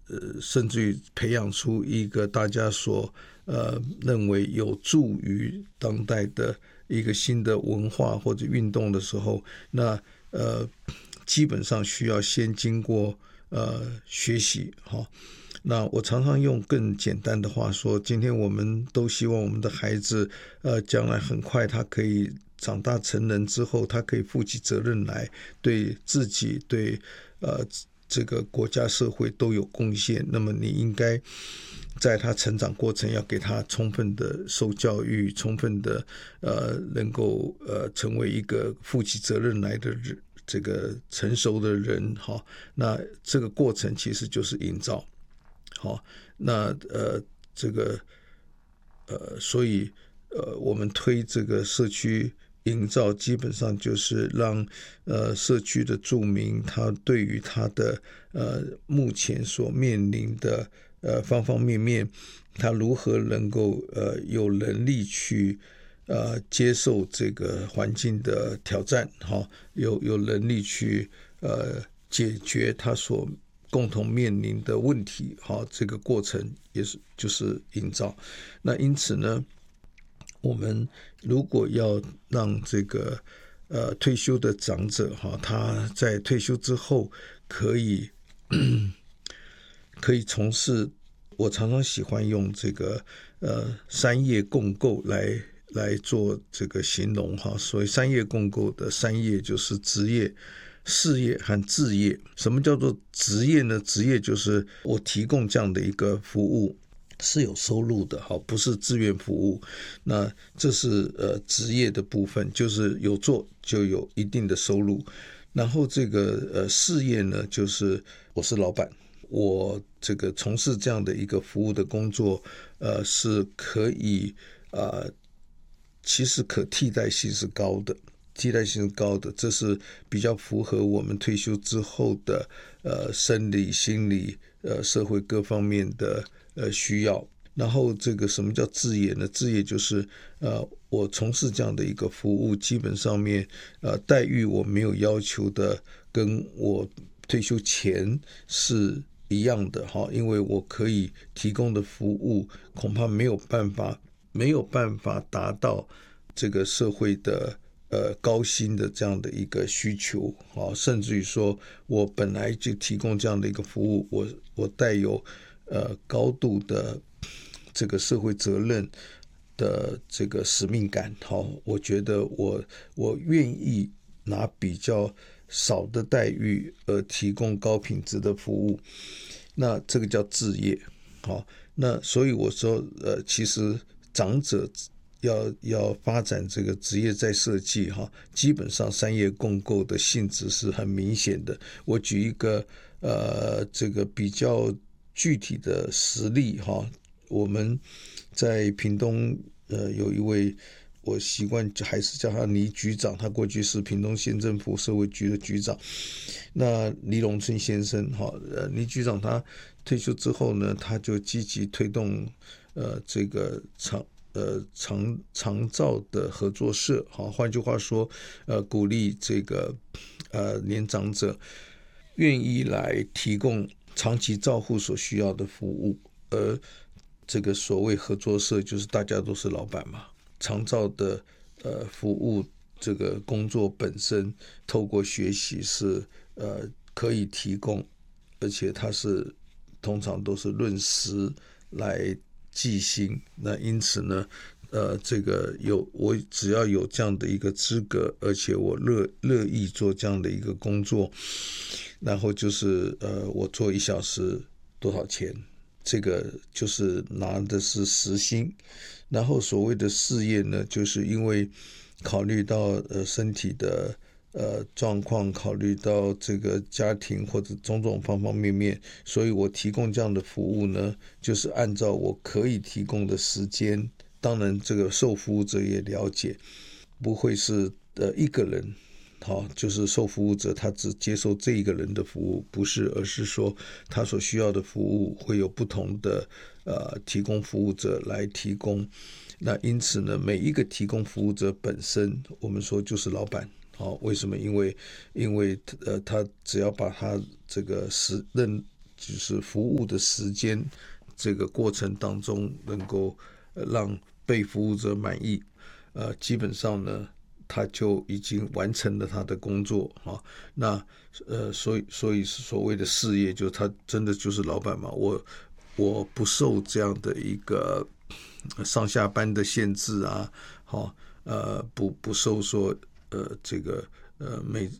甚至于培养出一个大家所认为有助于当代的一个新的文化或者运动的时候，那基本上需要先经过学习哈。那我常常用更简单的话说，今天我们都希望我们的孩子将来很快他可以长大成人之后，他可以负起责任来，对自己对这个国家社会都有贡献。那么你应该在他成长过程要给他充分的受教育，充分的能够成为一个负起责任来的人，这个成熟的人哈。那这个过程其实就是营造。好，那这个所以我们推这个社区营造，基本上就是让社区的住民他对于他的目前所面临的方方面面，他如何能够有能力去接受这个环境的挑战，有能力去解决他所共同面临的问题，这个过程就是营造。那因此呢，我们如果要让这个退休的长者他在退休之后可以从事，我常常喜欢用这个三业共构来做这个形容哈。所以三业共构的三业就是职业、事业和志业。什么叫做职业呢？职业就是我提供这样的一个服务是有收入的，不是志愿服务。那这是职业的部分，就是有做就有一定的收入。然后这个事业呢，就是我是老板，我这个从事这样的一个服务的工作，是可以其实可替代性是高的。这是比较符合我们退休之后的生理、心理、社会各方面的需要。然后这个什么叫志业呢？志业就是我从事这样的一个服务，基本上面待遇我没有要求的，跟我退休前是一样的哈，因为我可以提供的服务恐怕没有办法达到这个社会的高薪的这样的一个需求，甚至于说我本来就提供这样的一个服务，我带有高度的这个社会责任的这个使命感，我觉得我愿意拿比较少的待遇而提供高品质的服务，那这个叫志业。那所以我说其实长者要发展这个职业再设计基本上三业共构的性质是很明显的。我举一个这个比较具体的实例我们在屏东有一位，我习惯还是叫他倪局长，他过去是屏东县政府社会局的局长。那倪荣春先生倪局长他退休之后呢，他就积极推动这个长照的合作社，换句话说鼓励这个年长者愿意来提供长期照护所需要的服务。而这个所谓合作社就是大家都是老板嘛，长照的服务这个工作本身透过学习是可以提供，而且它是通常都是论时来计薪。那因此呢这个我只要有这样的一个资格，而且我乐意做这样的一个工作，然后就是我做1小时多少钱，这个就是拿的是时薪。然后所谓的事业呢，就是因为考虑到身体的状况，考虑到这个家庭或者种种方方面面，所以我提供这样的服务呢，就是按照我可以提供的时间。当然这个受服务者也了解，不会是一个人就是受服务者他只接受这一个人的服务，不是，而是说他所需要的服务会有不同的提供服务者来提供。那因此呢，每一个提供服务者本身我们说就是老板。为什么？因为他只要把他这个就是服务的时间这个过程当中能够让被服务者满意，基本上呢他就已经完成了他的工作啊。那所以所谓的事业，就是他真的就是老板嘛。我不受这样的一个上下班的限制啊，好，不受说这个